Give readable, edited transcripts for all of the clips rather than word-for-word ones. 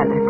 planet.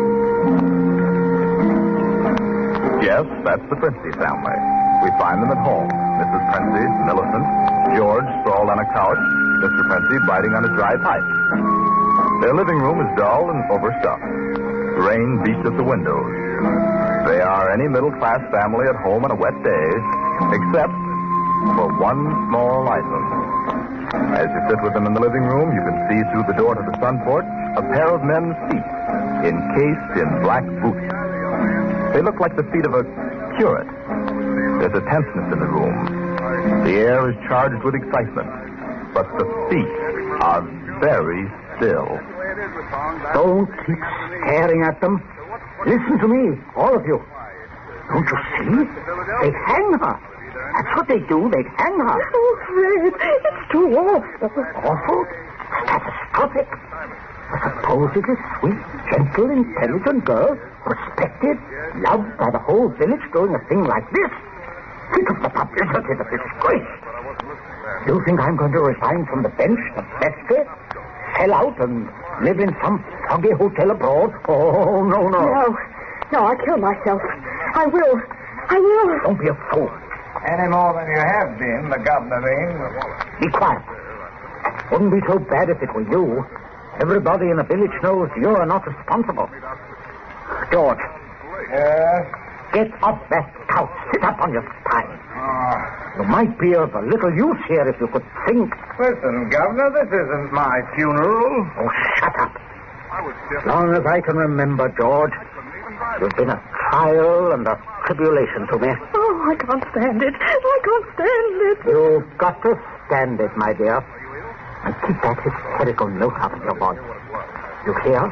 Yes, that's the Princey family. We find them at home. Mrs. Princey, Millicent, George sprawled on a couch, Mr. Princey biting on a dry pipe. Their living room is dull and overstuffed. Rain beats at the windows. They are any middle-class family at home on a wet day, except for one small item. As you sit with them in the living room, you can see through the door to the sun porch a pair of men's feet, encased in black boots. They look like the feet of a curate. There's a tenseness in the room. The air is charged with excitement, but the feet are very still. Don't keep staring at them. Listen to me, all of you. Don't you see? They'd hang her. That's what they do. They'd hang her. Oh, Fred, it's too awful. Awful? Catastrophic. A supposedly sweet, gentle, intelligent girl, respected, loved by the whole village, doing a thing like this. Think of the publicity, the disgrace. You think I'm going to resign from the bench, the vestry, sell out and live in some foggy hotel abroad? Oh, no. No, I'll kill myself. I will. Don't be a fool. Any more than you have been, the governor means. Be quiet. Wouldn't be so bad if it were you. Everybody in the village knows you're not responsible. George. Yes? Get off that couch. Sit up on your spine. You might be of a little use here if you could think. Listen, Governor, this isn't my funeral. Oh, shut up. As long as I can remember, George, you've been a trial and a tribulation to me. Oh, I can't stand it. You've got to stand it, my dear. And keep that hysterical note out of your voice. You hear?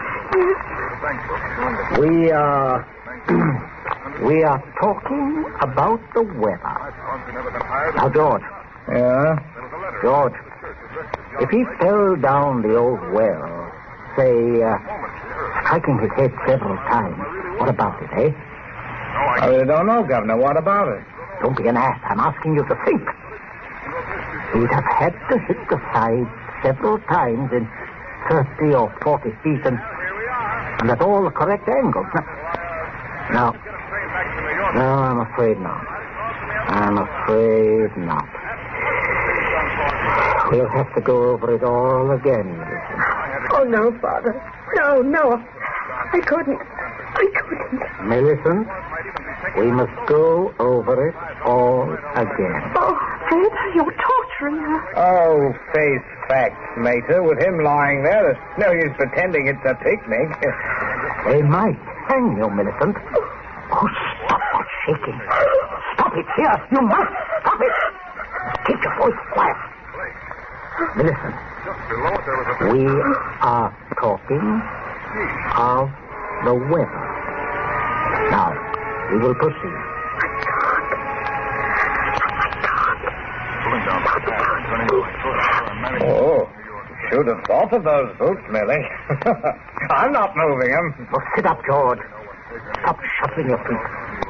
Yes. We are talking about the weather. Now, George. Yeah? George, if he fell down the old well, say, striking his head several times, what about it, eh? I really don't know, Governor. What about it? Don't be an ass. I'm asking you to think. He'd have had to hit the side several times in 30 or 40 feet and at all the correct angles. No, I'm afraid not. We'll have to go over it all again, Millicent. Oh, no, Father. No. I couldn't. Millicent, we must go over it all again. Oh, Fred, you're torturing her. Oh, face facts, Mater. With him lying there, there's no use pretending it's a picnic. They might hang you, Millicent. Oh, stop that shaking. Stop it here. You must stop it. Keep your voice quiet. Millicent, we are talking of the weather. Now, we will proceed. Oh, should have thought of those boots, Millie. I'm not moving them. Oh, sit up, George. Stop shuffling your feet.